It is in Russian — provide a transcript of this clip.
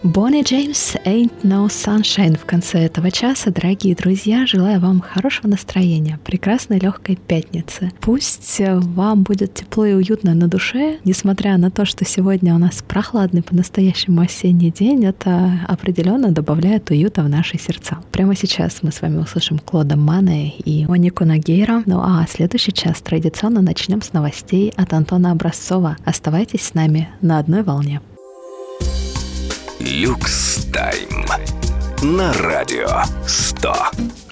Bonnie James «Ain't No Sunshine» в конце этого часа. Дорогие друзья, желаю вам хорошего настроения, прекрасной легкой пятницы. Пусть вам будет тепло и уютно на душе, несмотря на то, что сегодня у нас прохладный по-настоящему осенний день, это определенно добавляет уюта в наши сердца. Прямо сейчас мы с вами услышим Клода Мане и Монику Нагейро. Ну а следующий час традиционно начнем с новостей от Антона Образцова. Оставайтесь с нами на одной волне. Люкс Тайм на радио 100.